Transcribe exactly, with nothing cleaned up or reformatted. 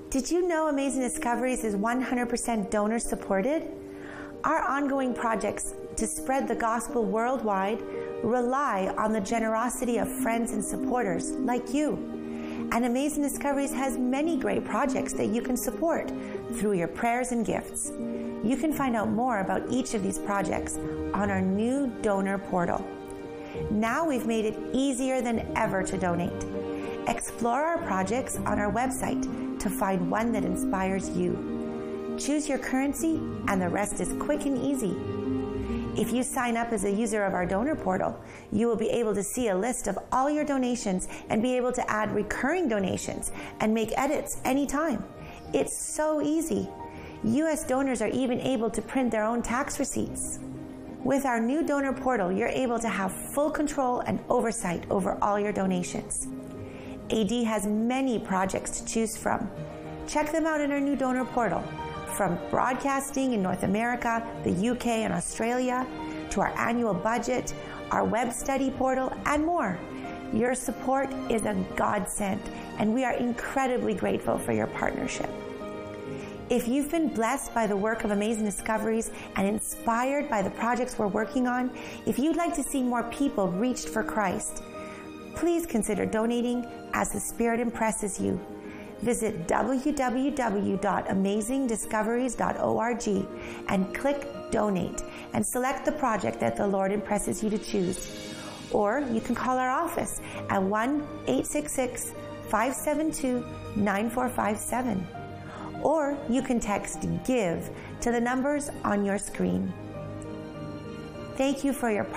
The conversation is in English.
Did you know Amazing Discoveries is one hundred percent donor supported? Our ongoing projects to spread the gospel worldwide rely on the generosity of friends and supporters like you. And Amazing Discoveries has many great projects that you can support through your prayers and gifts. You can find out more about each of these projects on our new donor portal. Now we've made it easier than ever to donate. Explore our projects on our website to find one that inspires you. Choose your currency and the rest is quick and easy. If you sign up as a user of our donor portal, you will be able to see a list of all your donations and be able to add recurring donations and make edits anytime. It's so easy. U S donors are even able to print their own tax receipts. With our new donor portal, you're able to have full control and oversight over all your donations. A D has many projects to choose from. Check them out in our new donor portal. From broadcasting in North America, the U K, and Australia, to our annual budget, our web study portal, and more. Your support is a godsend, and we are incredibly grateful for your partnership. If you've been blessed by the work of Amazing Discoveries and inspired by the projects we're working on, if you'd like to see more people reached for Christ, please consider donating as the Spirit impresses you. Visit w w w dot amazing discoveries dot org and click Donate and select the project that the Lord impresses you to choose. Or you can call our office at one eight six six, five seven two, nine four five seven. Or you can text GIVE to the numbers on your screen. Thank you for your